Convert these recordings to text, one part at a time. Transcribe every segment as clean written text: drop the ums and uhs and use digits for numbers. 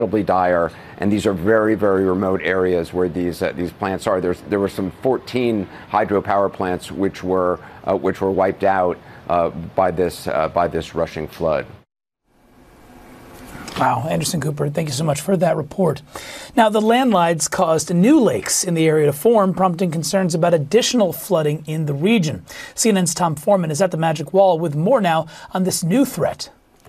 incredibly dire, and these are very, very remote areas where these plants are. There were some 14 hydropower plants which were wiped out by this rushing flood. Wow, Anderson Cooper, thank you so much for that report. Now, the landslides caused new lakes in the area to form, prompting concerns about additional flooding in the region. CNN's Tom Foreman is at the Magic Wall with more now on this new threat.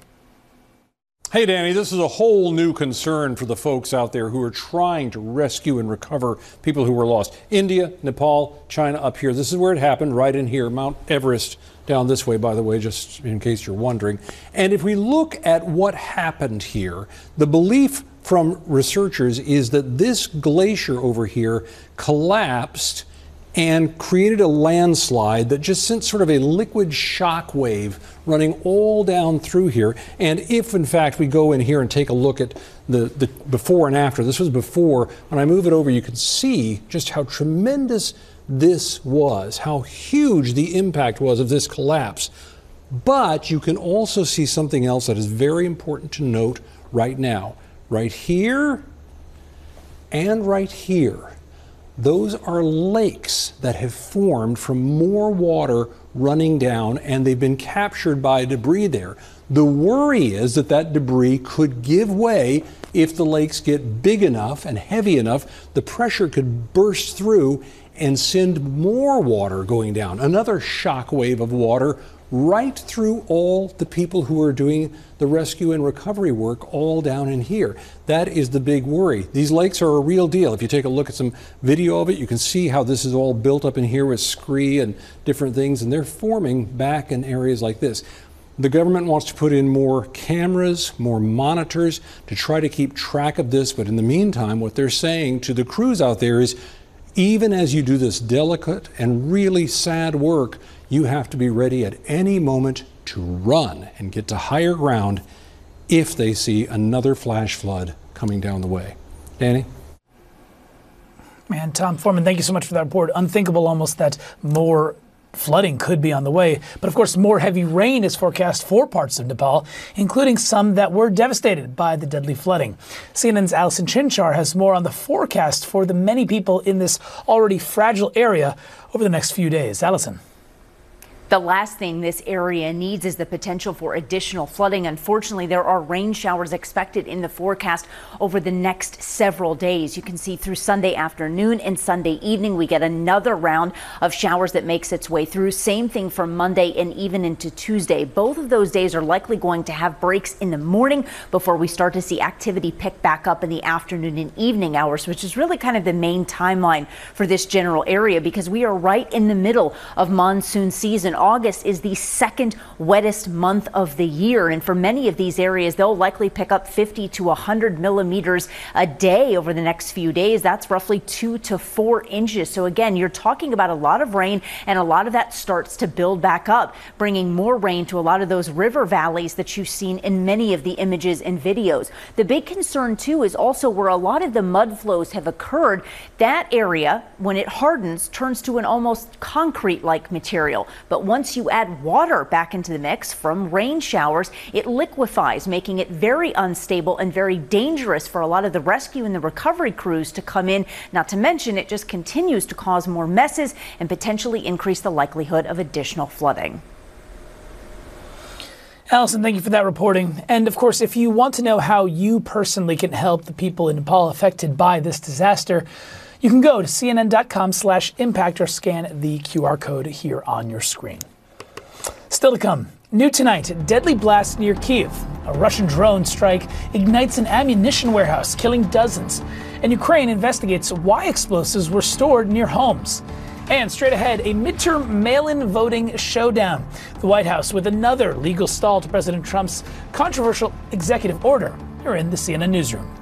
Hey, Danny, this is a whole new concern for the folks out there who are trying to rescue and recover people who were lost. India, Nepal, China up here. This is where it happened, right in here. Mount Everest down this way, by the way, just in case you're wondering. And if we look at what happened here, the belief from researchers is that this glacier over here collapsed and created a landslide that just sent sort of a liquid shock wave running all down through here. And if, in fact, we go in here and take a look at the before and after, this was before. When I move it over, you can see just how tremendous this was, how huge the impact was of this collapse. But you can also see something else that is very important to note right now. Right here and right here. Those are lakes that have formed from more water running down, and they've been captured by debris there. The worry is that that debris could give way if the lakes get big enough and heavy enough. The pressure could burst through and send more water going down, another shock wave of water right through all the people who are doing the rescue and recovery work all down in here. That is the big worry. These lakes are a real deal. If you take a look at some video of it, you can see how this is all built up in here with scree and different things, and they're forming back in areas like this. The government wants to put in more cameras, more monitors to try to keep track of this, but in the meantime, what they're saying to the crews out there is, even as you do this delicate and really sad work, you have to be ready at any moment to run and get to higher ground if they see another flash flood coming down the way. Danny? Man, Tom Foreman, thank you so much for that report. Unthinkable almost that more flooding could be on the way. But of course, more heavy rain is forecast for parts of Nepal, including some that were devastated by the deadly flooding. CNN's Allison Chinchar has more on the forecast for the many people in this already fragile area over the next few days. Allison. The last thing this area needs is the potential for additional flooding. Unfortunately, there are rain showers expected in the forecast over the next several days. You can see through Sunday afternoon and Sunday evening, we get another round of showers that makes its way through. Same thing for Monday and even into Tuesday. Both of those days are likely going to have breaks in the morning before we start to see activity pick back up in the afternoon and evening hours, which is really kind of the main timeline for this general area because we are right in the middle of monsoon season. August is the second wettest month of the year, and for many of these areas, they'll likely pick up 50 to 100 millimeters a day over the next few days. That's roughly 2 to 4 inches. So again, you're talking about a lot of rain, and a lot of that starts to build back up, bringing more rain to a lot of those river valleys that you've seen in many of the images and videos. The big concern too is also where a lot of the mud flows have occurred. That area, when it hardens, turns to an almost concrete-like material. But once you add water back into the mix from rain showers, it liquefies, making it very unstable and very dangerous for a lot of the rescue and the recovery crews to come in. Not to mention, it just continues to cause more messes and potentially increase the likelihood of additional flooding. Allison, thank you for that reporting. And of course, if you want to know how you personally can help the people in Nepal affected by this disaster, you can go to cnn.com/impact or scan the QR code here on your screen. Still to come, new tonight, deadly blast near Kyiv. A Russian drone strike ignites an ammunition warehouse, killing dozens. And Ukraine investigates why explosives were stored near homes. And straight ahead, a midterm mail-in voting showdown. The White House with another legal stall to President Trump's controversial executive order. You're in the CNN Newsroom.